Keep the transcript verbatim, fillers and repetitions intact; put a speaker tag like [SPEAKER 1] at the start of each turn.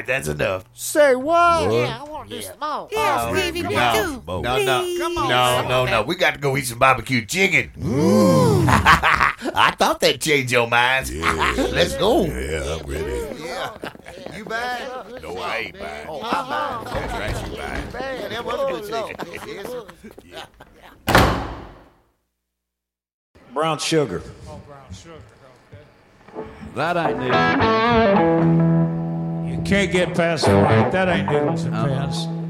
[SPEAKER 1] right, that's enough.
[SPEAKER 2] Say what?
[SPEAKER 3] Yeah, I want to do some more.
[SPEAKER 4] Yeah,
[SPEAKER 1] Oh,
[SPEAKER 4] Stevie, me
[SPEAKER 1] no,
[SPEAKER 4] too.
[SPEAKER 1] no, no,
[SPEAKER 4] Come on.
[SPEAKER 1] no, no, no. We got to go eat some barbecue chicken. I thought that changed your minds. Let's go.
[SPEAKER 5] Yeah, I'm ready.
[SPEAKER 1] Yeah. You buying?
[SPEAKER 5] No, I ain't buying.
[SPEAKER 1] Oh, I'm buying.
[SPEAKER 5] That's right, you buying.
[SPEAKER 1] Yeah, that was a good decision. Yes.
[SPEAKER 6] Brown sugar.
[SPEAKER 7] Oh, brown sugar. Okay.
[SPEAKER 6] That ain't it.
[SPEAKER 7] You can't get past the right. That ain't noodles and pants.